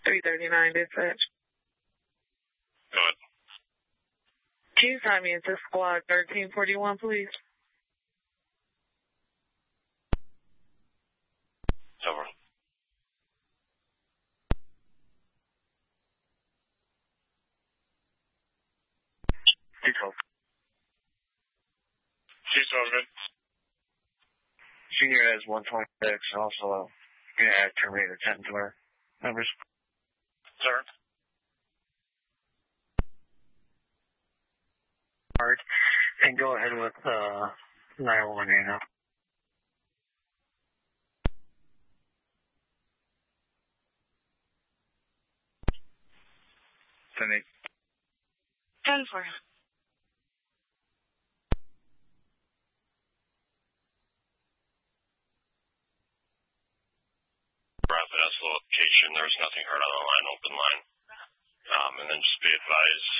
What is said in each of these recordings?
339 dispatch. Go ahead. Can you sign me into squad 1341, please? Over. C12. C12, good. Senior has 126, also gonna add Terminator 10 to our numbers. Sir? Alright, and go ahead with 911 now. Ten-8. 10-4. Rapid location, there was nothing heard on the line, open line. And then just be advised.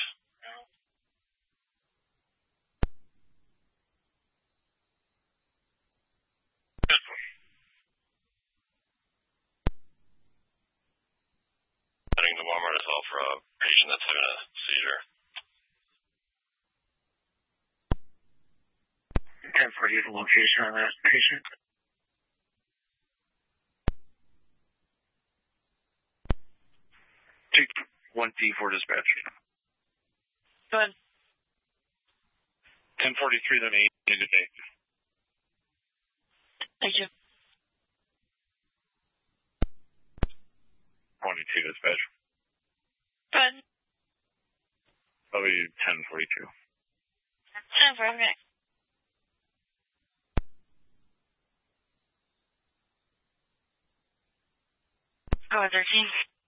Heading to Walmart as well for a patient that's having a seizure. 1040 is the location on that patient. 1D4 dispatch. Go ahead. 1043, then 8 indicate. Thank you. 22 dispatch. Go ahead. That'll be 1042. 10-4, okay. Go ahead, 13.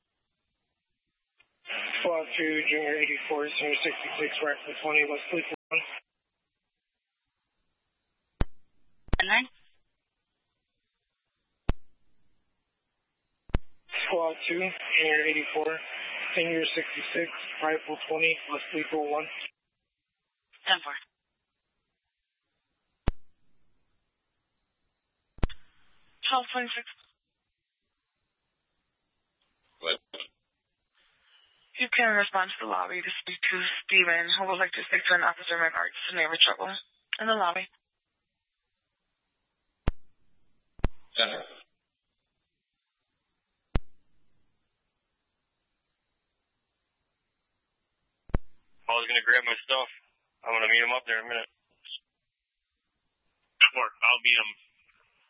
Squad 2, Junior 84, Senior 66, Rifle 20, let's sleep for 1. And 9. Squad 2, Junior 84, Senior 66, Rifle 20, let's sleep for 1. 10-4. 1226. What? You can respond to the lobby to speak to Steven, who would like to speak to an officer in regards to neighbor trouble in the lobby. Center. I was gonna grab my stuff. I'm gonna meet him up there in a minute. I'll meet him.